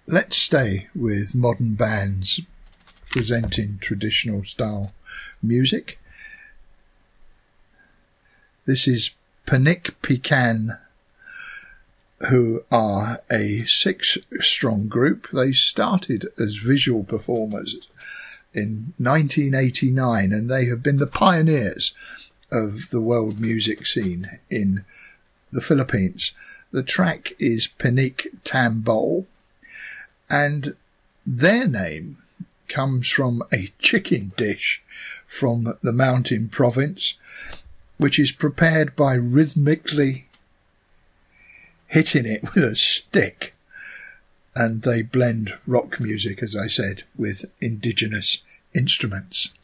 Let's stay with modern bands presenting traditional style music. This is Panic Pecan, who are a 6-strong group. They started as visual performers in 1989, and they have been the pioneers of the world music scene in the Philippines. The track is Panic Tambol, and their name comes from a chicken dish from the mountain province, which is prepared by rhythmically hitting it with a stick. And they blend rock music, as I said, with indigenous instruments.